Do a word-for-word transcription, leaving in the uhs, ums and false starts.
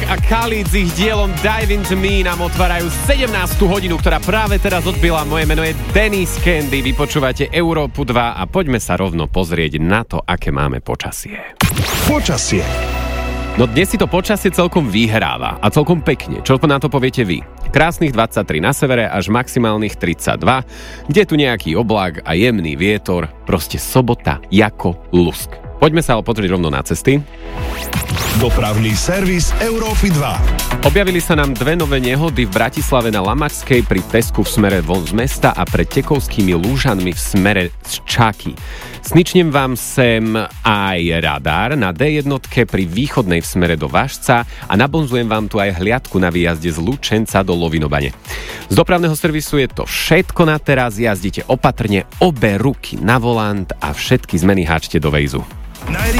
a Khalid s ich dielom Dive Into Me nám otvárajú sedemnástu hodinu, ktorá práve teraz odbila. Moje meno je Dennis Candy, vy počúvate Európu dva a poďme sa rovno pozrieť na to, aké máme počasie. Počasie. No dnes si to počasie celkom vyhráva a celkom pekne. Čo na to poviete vy? Krásnych dvadsaťtri na severe až maximálnych tridsaťdva, kde tu nejaký oblak a jemný vietor, proste sobota ako lusk. Poďme sa ale pozrieť rovno na cesty. Dopravný servis Európy dva. Objavili sa nám dve nové nehody v Bratislave na Lamačskej pri Tesku v smere von z mesta a pred Tekovskými lúžanmi v smere z Čaky. Sničnem vám sem aj radár na dé jedna pri východnej v smere do Važca a nabonzujem vám tu aj hliadku na výjazde z Lučenca do Lovinobane. Z dopravného servisu je to všetko na teraz, jazdite opatrne, obe ruky na volant a všetky zmeny háčte do vejzu.